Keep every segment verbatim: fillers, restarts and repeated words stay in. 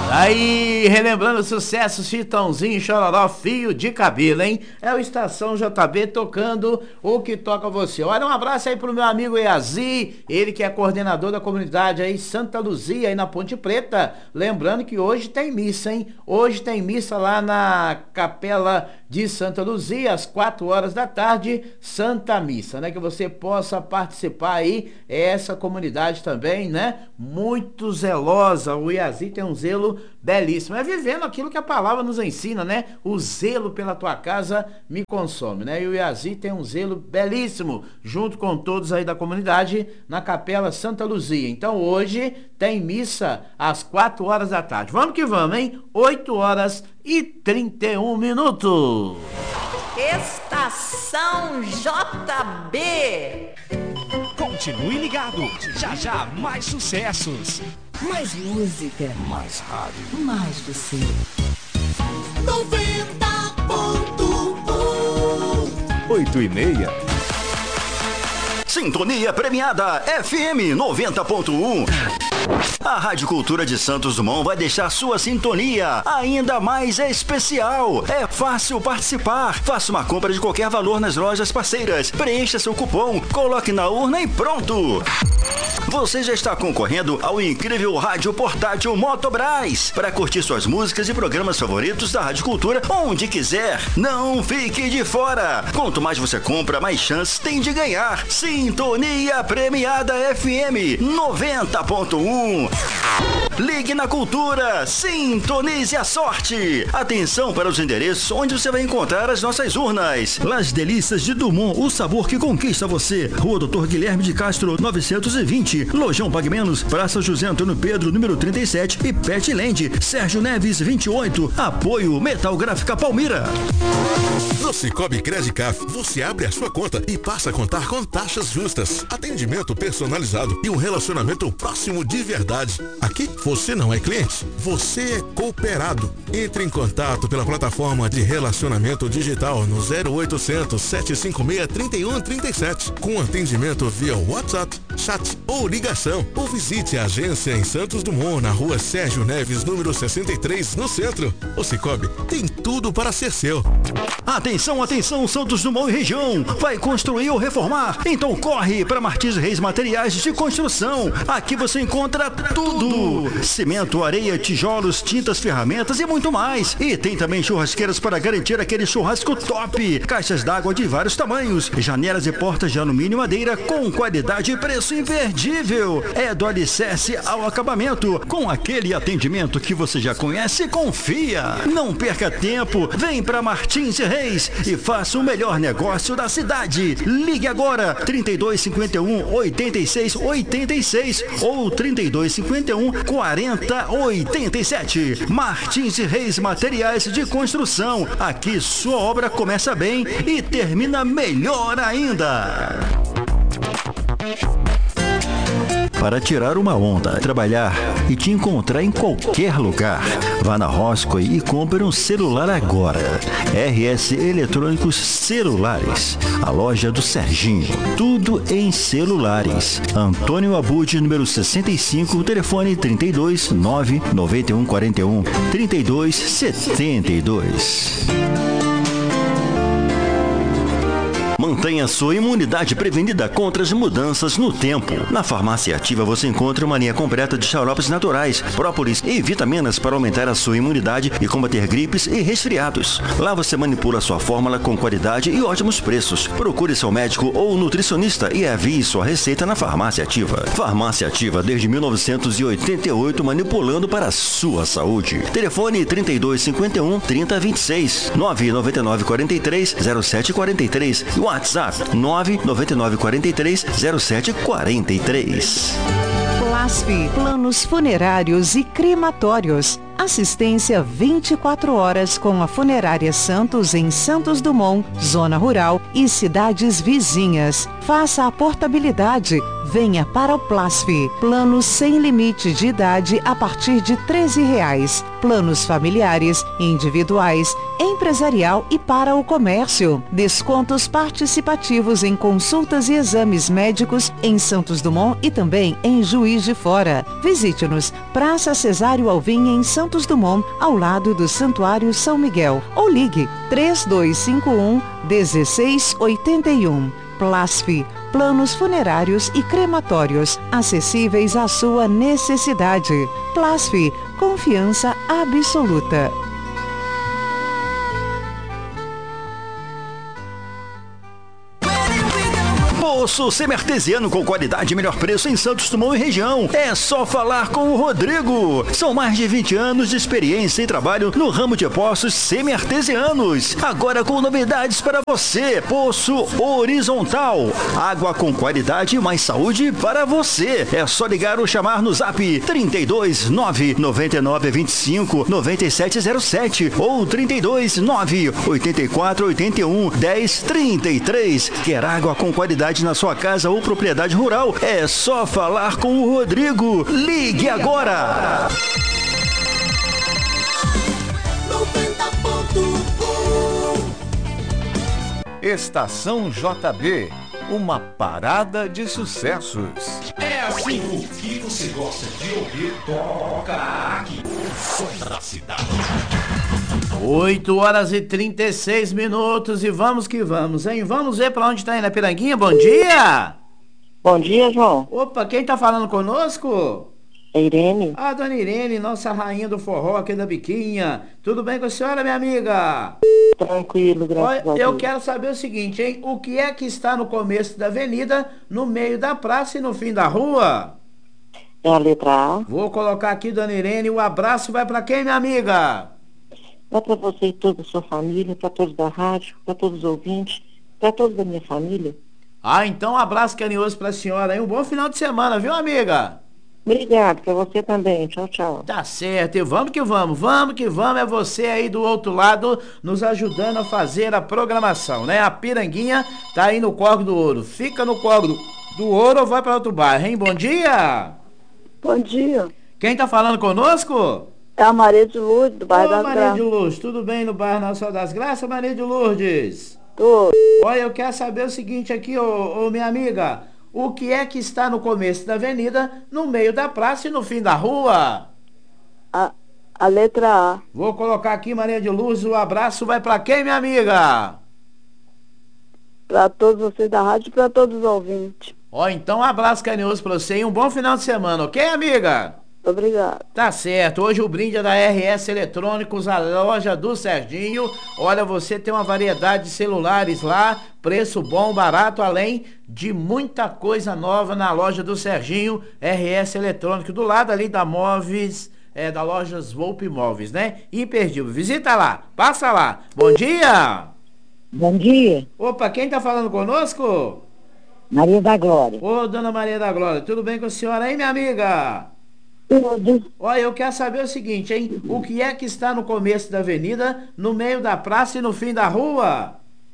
Aí, relembrando sucessos, Chitãozinho, Chororó, Fio de Cabelo, hein? É o Estação J B tocando o que toca você. Olha, um abraço aí pro meu amigo Iazi, ele que é coordenador da comunidade aí Santa Luzia, aí na Ponte Preta. Lembrando que hoje tem missa, hein? Hoje tem missa lá na Capela de Santa Luzia, às quatro horas da tarde, Santa Missa, né? Que você possa participar aí, essa comunidade também, né? Muito zelosa, o Iazi tem um zelo belíssimo, é vivendo aquilo que a palavra nos ensina, né? O zelo pela tua casa me consome, né? E o Iazi tem um zelo belíssimo, junto com todos aí da comunidade, na Capela Santa Luzia. Então hoje tem missa às quatro horas da tarde. Vamos que vamos, hein? oito horas e trinta e um minutos. Estação J B. Continue ligado, já já mais sucessos. Mais música. Mais rádio. Mais você. noventa ponto um. Oito e meia. Sintonia premiada F M noventa ponto um. A Rádio Cultura de Santos Dumont vai deixar sua sintonia ainda mais especial. É fácil participar. Faça uma compra de qualquer valor nas lojas parceiras. Preencha seu cupom, coloque na urna e pronto. Você já está concorrendo ao incrível rádio portátil Motobras para curtir suas músicas e programas favoritos da Rádio Cultura onde quiser. Não fique de fora. Quanto mais você compra, mais chances tem de ganhar. Sintonia premiada F M noventa ponto um. Ligue na Cultura, sintonize a sorte. Atenção para os endereços onde você vai encontrar as nossas urnas. Las Delícias de Dumont, o sabor que conquista você. Rua Doutor Guilherme de Castro, novecentos e vinte. Lojão Pague Menos, Praça José Antônio Pedro, número trinta e sete. E Petland, Sérgio Neves, vinte e oito. Apoio Metal Gráfica Palmira. No Cicobi Credicaf, você abre a sua conta e passa a contar com taxas justas, atendimento personalizado e um relacionamento próximo de verdade. Aqui, você não é cliente, você é cooperado. Entre em contato pela plataforma de relacionamento digital no zero oitocentos, sete cinco seis, três um três sete, com atendimento via WhatsApp, chat ou ligação. Ou visite a agência em Santos Dumont, na rua Sérgio Neves, número sessenta e três, no centro. O Cicobi tem tudo para ser seu. Atenção, atenção, Santos Dumont e região. Vai construir ou reformar? Então corre para Martins Reis Materiais de Construção. Aqui você encontra tudo: cimento, areia, tijolos, tintas, ferramentas e muito mais. E tem também churrasqueiras para garantir aquele churrasco top. Caixas d'água de vários tamanhos, janelas e portas de alumínio e madeira com qualidade e preço imperdível. É do alicerce ao acabamento, com aquele atendimento que você já conhece e confia. Não perca tempo, vem para Martins Reis e faça o melhor negócio da cidade. Ligue agora, trinta e dois, cinquenta e um, oitenta e seis, oitenta e seis ou trinta e dois, cinquenta e um, quarenta, oitenta e sete. Martins Reis Materiais de Construção. Aqui sua obra começa bem e termina melhor ainda. Para tirar uma onda, trabalhar e te encontrar em qualquer lugar, vá na Roscoe e compre um celular agora. R S Eletrônicos Celulares, a loja do Serginho. Tudo em celulares. Antônio Abud, número sessenta e cinco, telefone trinta e dois, nove, noventa e um, quarenta e um, trinta e dois, setenta e dois. Mantenha sua imunidade prevenida contra as mudanças no tempo. Na Farmácia Ativa você encontra uma linha completa de xaropes naturais, própolis e vitaminas para aumentar a sua imunidade e combater gripes e resfriados. Lá você manipula sua fórmula com qualidade e ótimos preços. Procure seu médico ou nutricionista e avie sua receita na Farmácia Ativa. Farmácia Ativa desde mil novecentos e oitenta e oito, manipulando para a sua saúde. Telefone trinta e dois, cinquenta e um, trinta, vinte e seis, nove nove nove, quarenta e três, zero sete quarenta e três. WhatsApp nove nove nove, quarenta e três, zero sete quarenta e três. Plasf, planos funerários e crematórios. Assistência vinte e quatro horas com a Funerária Santos em Santos Dumont, Zona Rural e cidades vizinhas. Faça a portabilidade. Venha para o Plasf. Planos sem limite de idade a partir de treze reais. Planos familiares, individuais, empresarial e para o comércio. Descontos participativos em consultas e exames médicos em Santos Dumont e também em Juiz de Fora. Visite-nos, Praça Cesário Alvim em São Santos Dumont, ao lado do Santuário São Miguel. Ou ligue três dois cinco um, um seis oito um. Plasf, planos funerários e crematórios, acessíveis à sua necessidade. Plasf, confiança absoluta. Poço semi-artesiano com qualidade e melhor preço em Santos Dumont e região. É só falar com o Rodrigo. São mais de vinte anos de experiência e trabalho no ramo de poços semi-artesianos. Agora com novidades para você. Poço horizontal. Água com qualidade e mais saúde para você. É só ligar ou chamar no zap trinta e dois, nove nove nove, vinte e cinco, noventa e sete zero sete ou trinta e dois, nove oitenta e quatro, oitenta e um, dez, trinta e três. Quer água com qualidade na sua casa ou propriedade rural? É só falar com o Rodrigo. Ligue agora! Estação J B, uma parada de sucessos. É assim o que você gosta de ouvir, toca aqui. O som da cidade. oito horas e trinta e seis minutos e vamos que vamos, hein? Vamos ver pra onde tá indo a Piranguinha. Bom dia! Bom dia, João. Opa, quem tá falando conosco? É Irene. Ah, dona Irene, nossa rainha do forró aqui da Biquinha. Tudo bem com a senhora, minha amiga? Tranquilo, graças Olha, a Deus. eu quero saber o seguinte, hein? O que é que está no começo da avenida, no meio da praça e no fim da rua? É a letra A. Vou colocar aqui, dona Irene, o abraço vai pra quem, minha amiga? Vai para você e toda a sua família, para todos da rádio, para todos os ouvintes, para todos da minha família. Ah, então um abraço carinhoso pra senhora aí. Um bom final de semana, viu, amiga? Obrigado, para você também. Tchau, tchau. Tá certo, e vamos que vamos, vamos que vamos, é você aí do outro lado nos ajudando a fazer a programação, né? A Piranguinha tá aí no Córrego do Ouro. Fica no Córrego do Ouro ou vai para outro bairro, hein? Bom dia! Bom dia. Quem tá falando conosco? É a Maria de Lourdes, do bairro Ô, das Maria Graças. de Lourdes, tudo bem no bairro Nossa Senhora das Graças, Maria de Lourdes? Tô. Olha, eu quero saber o seguinte aqui, ô, ô minha amiga. O que é que está no começo da avenida, no meio da praça e no fim da rua? A, a letra A. Vou colocar aqui, Maria de Luz, o abraço vai pra quem, minha amiga? Pra todos vocês da rádio e pra todos os ouvintes. Ó, então um abraço carinhoso pra você e um bom final de semana, ok, amiga? Obrigado. Tá certo, hoje o brinde é da R S Eletrônicos, a loja do Serginho. Olha, você tem uma variedade de celulares lá, preço bom, barato, além de muita coisa nova na loja do Serginho, R S Eletrônico, do lado ali da Móveis, é, da loja Volpe Móveis, né? Imperdível. Visita lá, passa lá. Bom dia! Bom dia. Opa, quem tá falando conosco? Maria da Glória. Ô, dona Maria da Glória, tudo bem com a senhora aí, minha amiga? Tudo. Olha, eu quero saber o seguinte, hein? O que é que está no começo da avenida, no meio da praça e no fim da rua?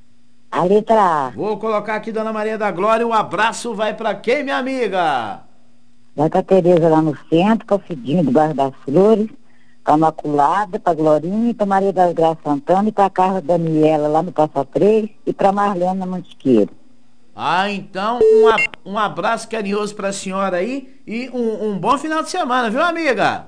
A letra A. Vou colocar aqui, dona Maria da Glória, o abraço vai pra quem, minha amiga? Vai pra Tereza lá no centro, com o Cidinho do bairro das Flores, pra Maculada, pra Glorinha, e pra Maria das Graças Santana, e pra Carla Daniela lá no Passa Três, e pra Marlene na Mantiqueira. Ah, então um, a- um abraço carinhoso pra senhora aí e um, um bom final de semana, viu, amiga?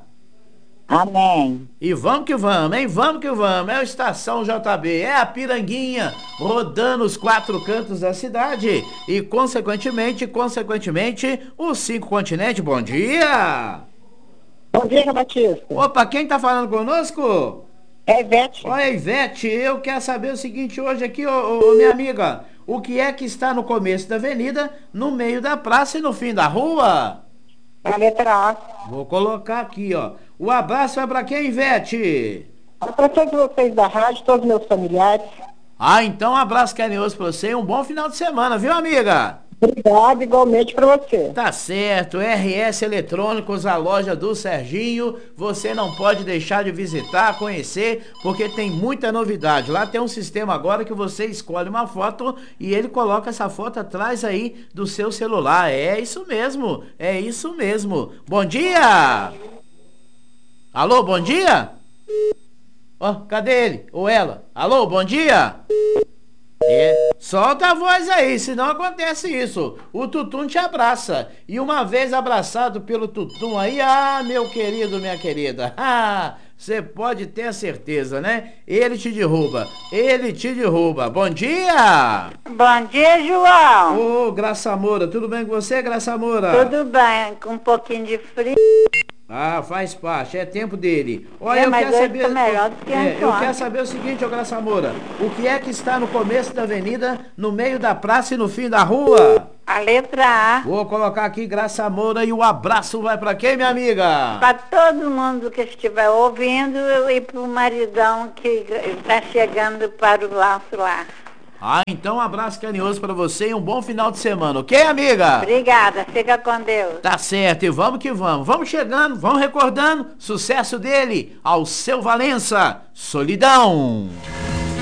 Amém. E vamos que vamos, hein? Vamos que vamos. É o Estação J B, é a Piranguinha, rodando os quatro cantos da cidade e, consequentemente, consequentemente, os cinco continentes. Bom dia! Bom dia, Batista. Opa, quem tá falando conosco? É Ivete. Olha, Ivete, eu quero saber o seguinte hoje aqui, ô, ô, ô, minha amiga. O que é que está no começo da avenida, no meio da praça e no fim da rua? A letra A. Vou colocar aqui, ó. O abraço é pra quem, Ivete? Para todos vocês da rádio, todos meus familiares. Ah, então um abraço carinhoso pra você e um bom final de semana, viu, amiga? Obrigado, igualmente para você. Tá certo, R S Eletrônicos, a loja do Serginho, você não pode deixar de visitar, conhecer, porque tem muita novidade. Lá tem um sistema agora que você escolhe uma foto e ele coloca essa foto atrás aí do seu celular. É isso mesmo, é isso mesmo. Bom dia! Alô, bom dia? Ó, cadê ele? Ou ela? Alô, bom dia? É, solta a voz aí, senão acontece isso. O Tutum te abraça. E uma vez abraçado pelo Tutum aí, ah, meu querido, minha querida, ah, você pode ter a certeza, né? Ele te derruba, ele te derruba. Bom dia! Bom dia, João! Ô, Graça Moura, tudo bem com você, Graça Moura? Tudo bem, com um pouquinho de frio. Ah, faz parte, é tempo dele. Olha, é, eu mas quero hoje saber, tá melhor do que é, eu ontem. quero saber o seguinte, ô Graça Moura, o que é que está no começo da avenida, no meio da praça e no fim da rua? A letra A. Vou colocar aqui Graça Moura e o abraço vai pra quem, minha amiga? Para todo mundo que estiver ouvindo e pro maridão que está chegando para o laço lá. Ah, então um abraço carinhoso pra você e um bom final de semana, ok, amiga? Obrigada, fica com Deus. Tá certo, e vamos que vamos. Vamos chegando, vamos recordando. Sucesso dele, Alceu Valença, Solidão.